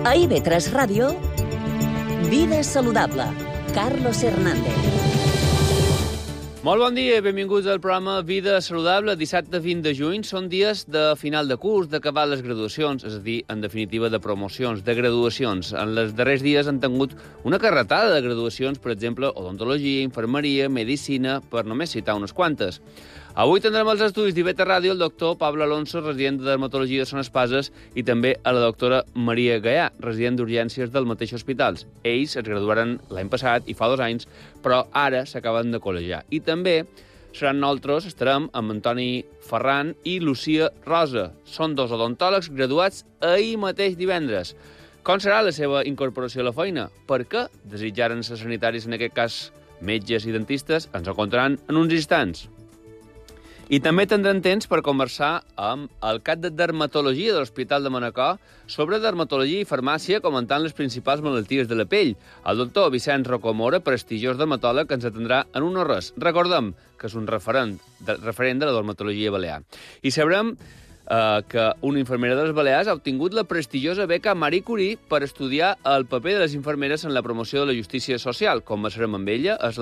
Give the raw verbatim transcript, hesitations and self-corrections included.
A I V tres Ràdio, Vida Saludable, Carlos Hernández. Molt bon dia i benvinguts al programa Vida Saludable. Dissabte vint de juny són dies de final de curs, d'acabar les graduacions, és a dir, en definitiva, de promocions, de graduacions. En els darrers dies han tingut una carretada de graduacions, per exemple, odontologia, infermeria, medicina, per només citar unes quantes. Avui tindrem els estudis d'I V tres Ràdio el doctor Pablo Alonso, resident de dermatologia de Son Espases, i també a la doctora Maria Gaià, resident d'urgències del mateix hospital. Ells es graduaren l'any passat i fa dos anys, però ara s'acaben de col·legiar. I també seran nosaltres, estarem amb Antoni Ferran i Lucía Rosa. Són dos odontòlegs graduats ahir mateix divendres. Com serà la seva incorporació a la feina? Per què desitjaren ser sanitaris, en aquest cas metges i dentistes? Ens ho contaran en uns instants. I també tindrem temps per conversar amb el cap de dermatologia de l'Hospital de Manacor sobre dermatologia i farmàcia, comentant les principals malalties de la pell. El doctor Vicenç Rocamora, prestigiós dermatòleg, ens atendrà en un hores. Recordem que és un referent de, referent de la dermatologia balear. I sabrem eh, que una infermera de les Balears ha obtingut la prestigiosa beca Marie Curie per estudiar el paper de les infermeres en la promoció de la justícia social. Conversarem amb ella, és